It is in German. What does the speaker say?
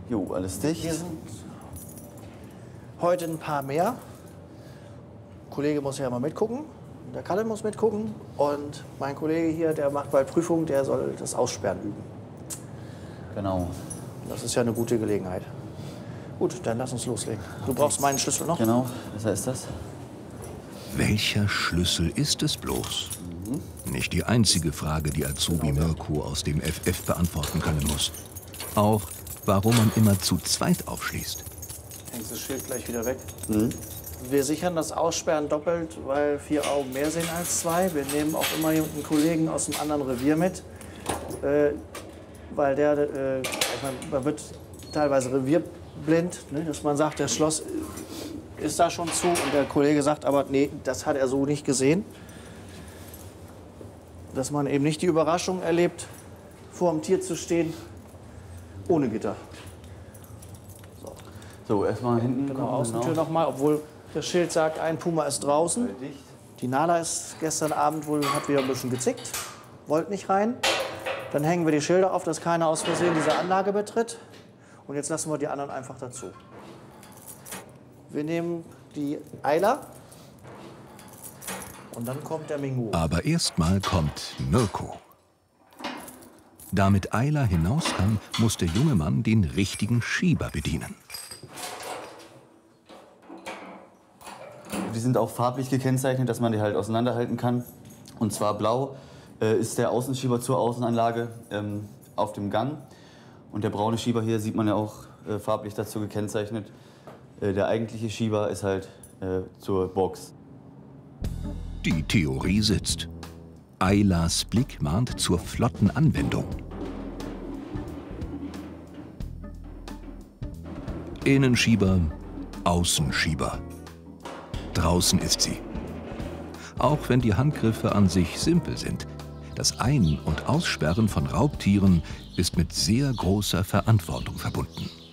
Jo, alles dicht. Hier sind heute ein paar mehr. Der Kollege muss ja mal mitgucken. Der Kalle muss mitgucken. Und mein Kollege hier, der macht bald Prüfung, der soll das Aussperren üben. Genau. Das ist ja eine gute Gelegenheit. Gut, dann lass uns loslegen. Du brauchst meinen Schlüssel noch? Genau, was heißt das? Welcher Schlüssel ist es bloß? Nicht die einzige Frage, die Azubi Mirko aus dem FF beantworten können muss. Auch, warum man immer zu zweit aufschließt. Hängst das Schild gleich wieder weg. Wir sichern das Aussperren doppelt, weil 4 Augen mehr sehen als 2. Wir nehmen auch immer einen Kollegen aus einem anderen Revier mit. Weil man wird teilweise revierblind, ne? Dass man sagt, das Schloss ist da schon zu. Und der Kollege sagt aber, nee, das hat er so nicht gesehen. Dass man eben nicht die Überraschung erlebt, vor dem Tier zu stehen, ohne Gitter. So, erstmal hinten. Genau, Außentür nochmal, obwohl das Schild sagt, ein Puma ist draußen. Die Nala ist gestern Abend wohl, hat wieder ein bisschen gezickt, wollte nicht rein. Dann hängen wir die Schilder auf, dass keiner aus Versehen diese Anlage betritt. Und jetzt lassen wir die anderen einfach dazu. Wir nehmen die Eiler. Und dann kommt der Mingu. Aber erstmal kommt Mirko. Damit Ayla hinaus kann, muss der junge Mann den richtigen Schieber bedienen. Die sind auch farblich gekennzeichnet, dass man die halt auseinanderhalten kann. Und zwar blau ist der Außenschieber zur Außenanlage auf dem Gang. Und der braune Schieber hier sieht man ja auch farblich dazu gekennzeichnet. Der eigentliche Schieber ist halt zur Box. Die Theorie sitzt. Aylas Blick mahnt zur flotten Anwendung. Innenschieber, Außenschieber. Draußen ist sie. Auch wenn die Handgriffe an sich simpel sind, das Ein- und Aussperren von Raubtieren ist mit sehr großer Verantwortung verbunden.